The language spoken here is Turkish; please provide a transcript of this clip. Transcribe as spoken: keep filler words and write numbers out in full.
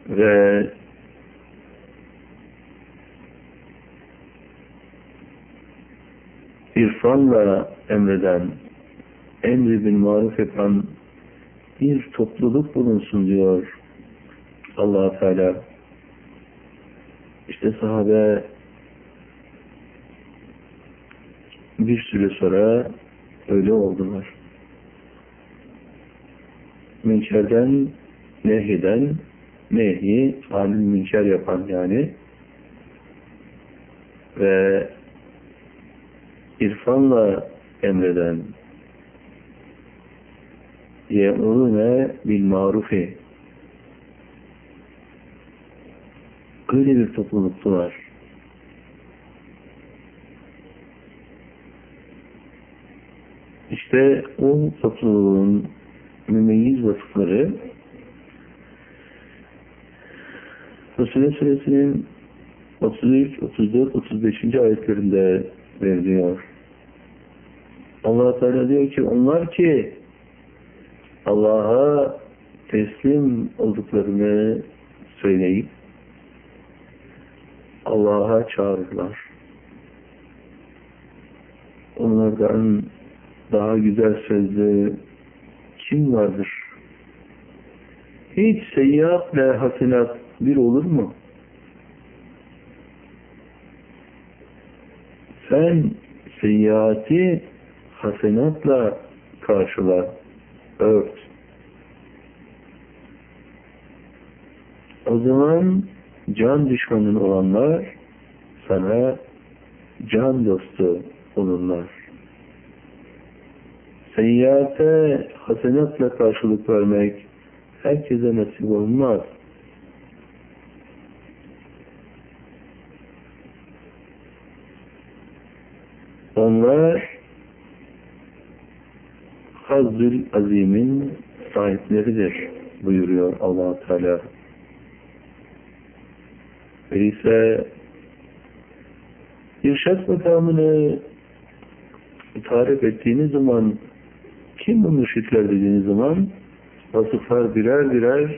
ve irfanla emreden, emri bil maruf yapan bir topluluk bulunsun diyor Allah Teala. İşte sahabe bir süre sonra öyle oldular. Münkerden nehyeden, nehi anil münker yapan yani ve irfanla emreden, ye'murune bil marufi, öyle bir topluluktular. İşte o topluluğun mümeyyiz vasıfları Resulü Suresinin otuz üç, otuz dört, otuz beşinci ayetlerinde veriliyor. Allah Teala diyor ki onlar ki Allah'a teslim olduklarını söyleyip Allah'a çağırırlar. Onlardan daha güzel sözlü kim vardır? Hiç seyyiat ve hasenat bir olur mu? Sen seyyiati hasenatla karşıla, ört. O zaman can düşmanın olanlar sana can dostu olurlar. Seyyiate hasenatla karşılık vermek herkese nasip olmaz. Onlar Hazzül Azim'in sahipleridir buyuruyor Allah Teala. Ve ise irşad makamını tarif ettiğiniz zaman kim bu mürşitler dediğiniz zaman vasıflar birer birer